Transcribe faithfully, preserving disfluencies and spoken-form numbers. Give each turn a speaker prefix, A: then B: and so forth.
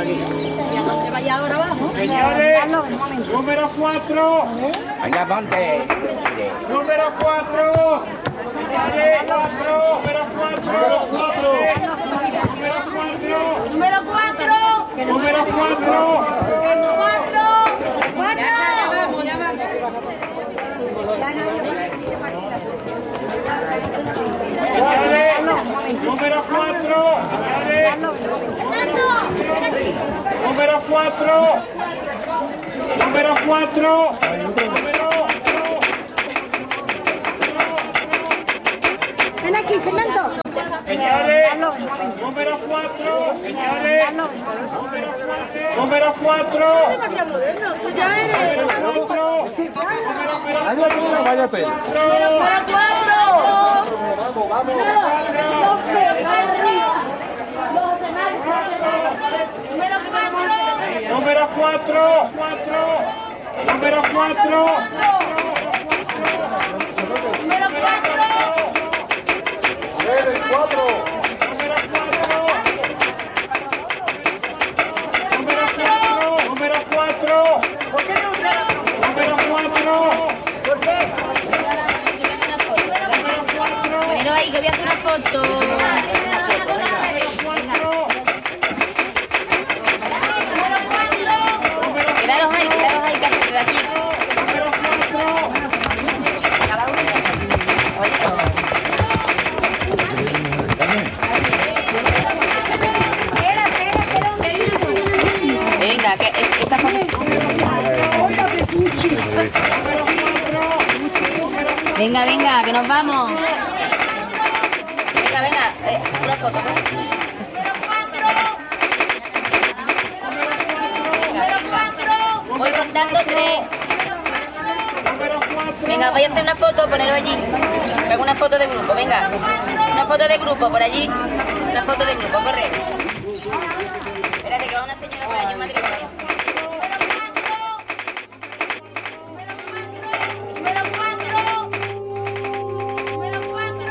A: ¿Y a dónde vaya ahora abajo?
B: Señores, número cuatro.
C: Venga, ponte.
B: Número cuatro. Señores, cuatro. Número cuatro. Número cuatro.
A: Número cuatro.
B: Número cuatro.
A: Cuatro. Cuatro.
D: Ya vamos, ya vamos.
B: Señores, número cuatro. Señores, número cuatro. Número cuatro.
A: Ven aquí, Fernando.
B: Señores, número cuatro. Señores, número cuatro.
A: Demasiado moderno. Tú ya eres.
B: Número
C: Váyate.
A: Número cuatro.
C: Vamos, vamos.
B: Número cuatro. Número cuatro.
A: Número cuatro.
C: Tres, cuatro.
B: Número cuatro. Número cuatro.
D: Ponelo ahí, que voy a hacer una foto. Quedaros ahí, quedaros ahí, que de aquí. Cada uno. Venga, que esta foto. Venga, venga, que nos vamos. Venga, venga, eh, una foto. Venga, venga. Voy contando tres. Venga, voy a hacer una foto, ponerlo allí. Hago una foto de grupo, venga. Una foto de grupo por allí. Una foto de grupo, corre. Espérate que va una señora por allí en matrimonio.